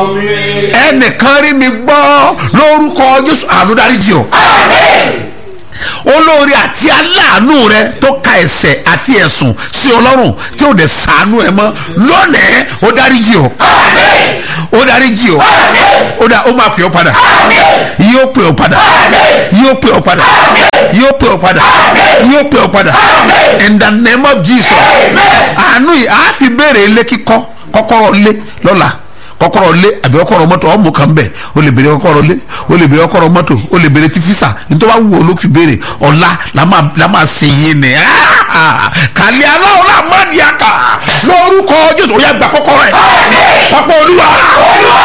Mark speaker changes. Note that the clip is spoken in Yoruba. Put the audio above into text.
Speaker 1: ẹnìkan rí mi gbọ́ lórúkọ Jésù, àánú dáríjì ọ́. Olóore àti aláàánú rẹ tó ka ẹ̀ṣẹ̀ àti ẹ̀sùn sí Ọlọ́run tí ó dẹ̀ ṣàánú ẹ mọ́ lónìí, ó dáríjì ọ́. Ó dáríjì ọ́. Ó máa pè ọ́ padà. Yóò pè ọ́ padà. Yóò pè ọ́ padà. Yóò pè ọ́ padà. Yóò pè ọ́ padà. In the name of Jesus. Àánú yìí a fi béèrè ilé kíkọ́, kọ́kọ́rọ́ ilé lọ́la, kọ́kọ́rọ́ ilé àbí kọ́kọ́rọ́ mọ́tò ọmọ kan bẹ̀, o lè béèrè kọ́kọ́rọ́ ilé, o lè béèrè kọ́kọ́rọ́ mọ́tò, o lè béèrè ti fisa, nítorí wàá wù ọ́ ló fi béèrè. Ọ̀la la máa ṣe yín ni kàlẹ́ aláwọ̀ náà má di àkà lórúkọ Jésù. Ó yá gba kọ́kọ́rọ́ ẹ̀ sọ́pọ̀ Olúwa.